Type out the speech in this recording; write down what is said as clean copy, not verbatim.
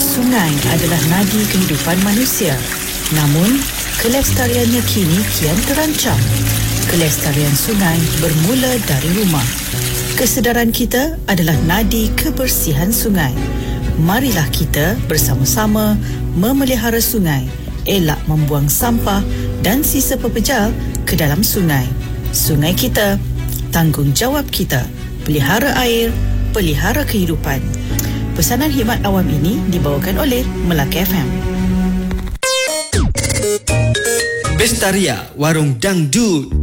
Sungai adalah nadi kehidupan manusia. Namun, kelestariannya kini kian terancam. Kelestarian sungai bermula dari rumah. Kesedaran kita adalah nadi kebersihan sungai. Marilah kita bersama-sama memelihara sungai, elak membuang sampah dan sisa pepejal ke dalam sungai. Sungai kita, tanggungjawab kita. Pelihara air, pelihara kehidupan. Pesanan khidmat awam ini dibawakan oleh Melaka FM. Bestaria, warung dangdut.